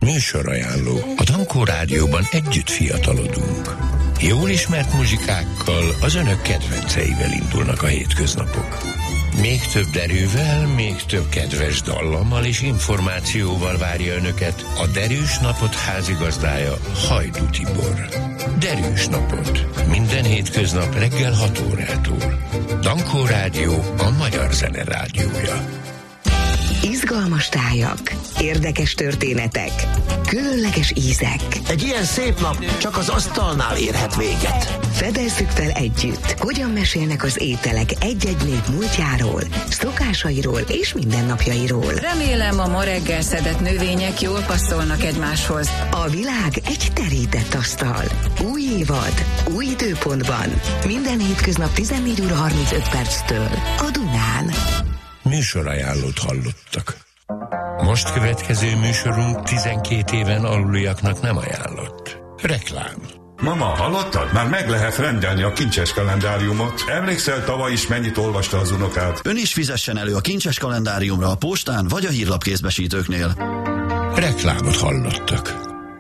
Műsorajánló. A Dankó Rádióban együtt fiatalodunk. Jól ismert muzsikákkal, az önök kedvenceivel indulnak a hétköznapok. Még több derűvel, még több kedves dallammal és információval várja önöket a Derűs Napot házigazdája, Hajdú Tibor. Derűs Napot. Minden hétköznap reggel 6 órától. Dankó Rádió, a magyar zene rádiója. Izgalmas tájak, érdekes történetek, különleges ízek. Egy ilyen szép nap csak az asztalnál érhet véget. Fedezzük fel együtt, hogyan mesélnek az ételek egy-egy nép múltjáról, szokásairól és mindennapjairól. Remélem, a ma reggel szedett növények jól passzolnak egymáshoz. A világ egy terített asztal. Új évad, új időpontban. Minden hétköznap 14 óra 35 perctől a Dunán. Műsorajánlót hallottak. Most következő műsorunk 12 éven aluliaknak nem ajánlott. Reklám. Mama, hallottad? Már meg lehet rendelni a kincses kalendáriumot. Emlékszel, tavaly is mennyit olvasta az unokád? Ön is fizessen elő a kincses kalendáriumra a postán vagy a hírlapkézbesítőknél. Reklámot hallottak.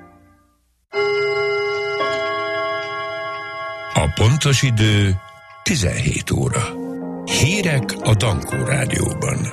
A pontos idő 17 óra. Hírek a Dankó Rádióban.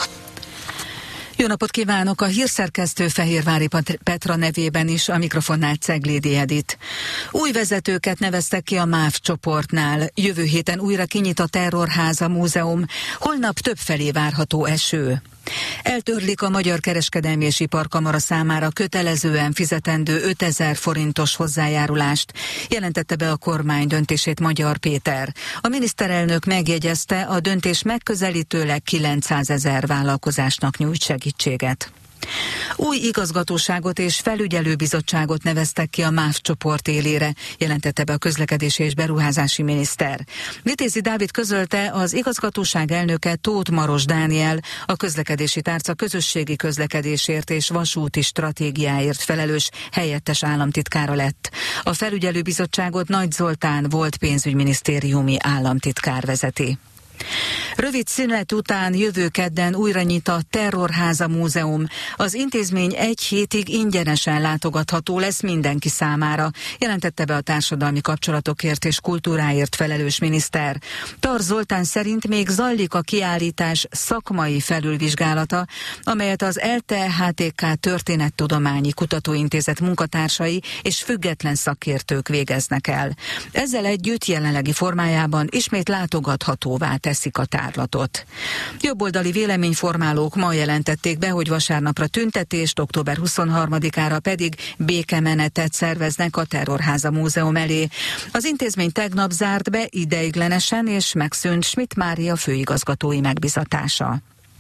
Jó napot kívánok! A hírszerkesztő Fehérvári Petra nevében is, a mikrofonnál Ceglédi Edit. Új vezetőket neveztek ki a MÁV csoportnál. Jövő héten újra kinyit a Terrorháza Múzeum. Holnap többfelé várható eső. Eltörlik a Magyar Kereskedelmi és Iparkamara számára kötelezően fizetendő 5000 forintos hozzájárulást. Jelentette be a kormány döntését Magyar Péter. A miniszterelnök megjegyezte, a döntés megközelítőleg 900 000 vállalkozásnak nyújt segítséget. Új igazgatóságot és felügyelőbizottságot neveztek ki a MÁV csoport élére, jelentette be a közlekedési és beruházási miniszter. Vitézi Dávid közölte, az igazgatóság elnöke Tóth Maros Dániel, a közlekedési tárca közösségi közlekedésért és vasúti stratégiáért felelős helyettes államtitkára lett. A felügyelőbizottságot Nagy Zoltán volt pénzügyminisztériumi államtitkár vezeti. Rövid szünet után jövő kedden újra nyit a Terrorháza Múzeum. Az intézmény egy hétig ingyenesen látogatható lesz mindenki számára, jelentette be a társadalmi kapcsolatokért és kultúráért felelős miniszter. Tar Zoltán szerint még zajlik a kiállítás szakmai felülvizsgálata, amelyet az ELTE-HTK Történettudományi Kutatóintézet munkatársai és független szakértők végeznek el. Ezzel együtt jelenlegi formájában ismét látogathatóvá teszik a tárlatot. Jobboldali véleményformálók ma jelentették be, hogy vasárnapra tüntetést, október 23-ára pedig békemenetet szerveznek a Terrorháza Múzeum elé. Az intézmény tegnap zárt be ideiglenesen, és megszűnt Schmidt Mária főigazgatói megbizatása.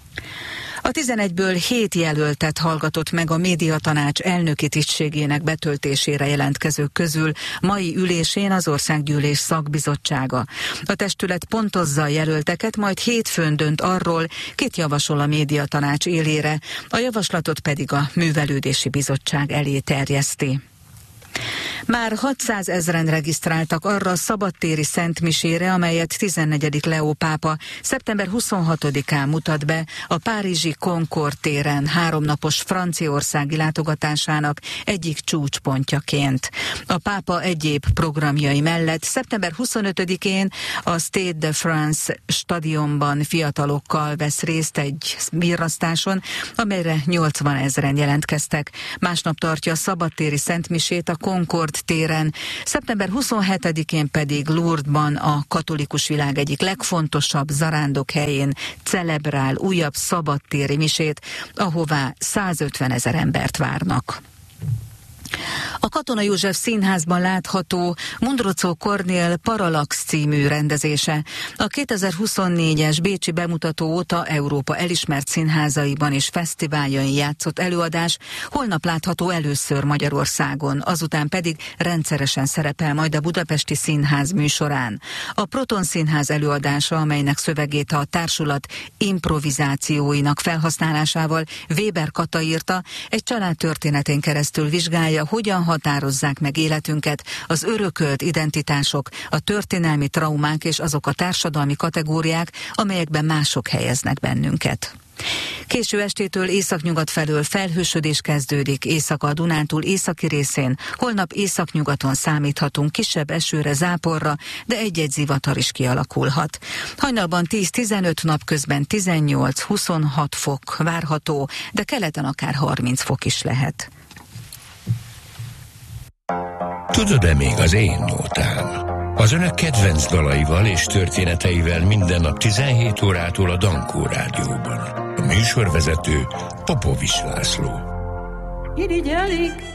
A 11-ből 7 jelöltet hallgatott meg a Médiatanács elnöki tisztségének betöltésére jelentkezők közül mai ülésén az Országgyűlés szakbizottsága. A testület pontozza a jelölteket, majd hétfőn dönt arról, kit javasol a Médiatanács élére, a javaslatot pedig a Művelődési Bizottság elé terjeszti. Már 600 000 regisztráltak arra a szabadtéri szentmisére, amelyet 14. Leó pápa szeptember 26-án mutat be a párizsi Concorde téren 3 napos franciaországi látogatásának egyik csúcspontjaként. A pápa egyéb programjai mellett szeptember 25-én a Stade de France stadionban fiatalokkal vesz részt egy virrasztáson, amelyre 80 000 jelentkeztek. Másnap tartja a szabadtéri szentmisét a Concorde téren, szeptember 27-én pedig Lourdesban a katolikus világ egyik legfontosabb zarándokhelyén celebrál újabb szabadtéri misét, ahová 150 000 embert várnak. A Katona József Színházban látható Mundruczó Kornél Parallax című rendezése. A 2024-es bécsi bemutató óta Európa elismert színházaiban és fesztiváljain játszott előadás holnap látható először Magyarországon, azután pedig rendszeresen szerepel majd a Budapesti Színház műsorán. A Proton Színház előadása, amelynek szövegét a társulat improvizációinak felhasználásával Weber Kata írta, egy család történetén keresztül vizsgálja, hogyan határozzák meg életünket az örökölt identitások, a történelmi traumák és azok a társadalmi kategóriák, amelyekben mások helyeznek bennünket. Késő estétől északnyugat felől felhősödés kezdődik, északa a Dunántúl északi részén, holnap északnyugaton számíthatunk kisebb esőre, záporra, de egy-egy zivatar is kialakulhat. Hajnalban 10-15, napközben 18-26 fok várható, de keleten akár 30 fok is lehet. Tudod-e még az én nótám? Az önök kedvenc dalaival és történeteivel minden nap 17 órától a Dankó Rádióban. A műsorvezető Popovics László.